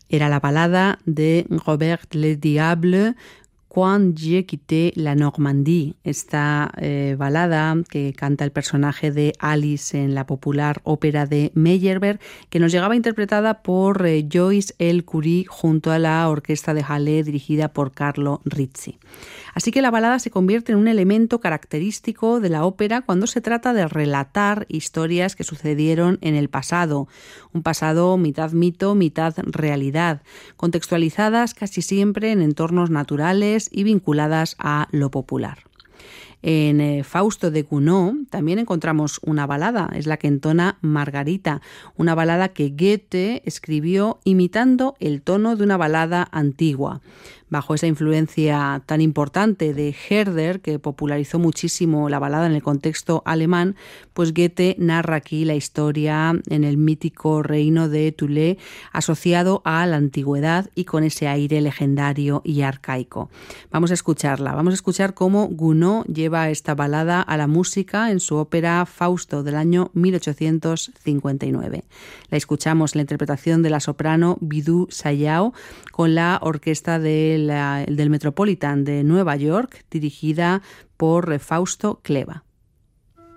Era la balada de Robert Le Diable, Quand j'ai quitté la Normandie, esta balada que canta el personaje de Alice en la popular ópera de Meyerbeer, que nos llegaba interpretada por Joyce L. Curie junto a la orquesta de Halle dirigida por Carlo Rizzi. Así que la balada se convierte en un elemento característico de la ópera cuando se trata de relatar historias que sucedieron en el pasado, un pasado mitad mito, mitad realidad, contextualizadas casi siempre en entornos naturales y vinculadas a lo popular. En Fausto de Gounod también encontramos una balada, es la que entona Margarita, una balada que Goethe escribió imitando el tono de una balada antigua. Bajo esa influencia tan importante de Herder, que popularizó muchísimo la balada en el contexto alemán, pues Goethe narra aquí la historia en el mítico reino de Thule, asociado a la antigüedad y con ese aire legendario y arcaico. Vamos a escucharla, vamos a escuchar cómo Gounod lleva esta balada a la música en su ópera Fausto del año 1859. La escuchamos en la interpretación de la soprano Bidou Sayao con la orquesta del Metropolitan de Nueva York, dirigida por Fausto Cleva.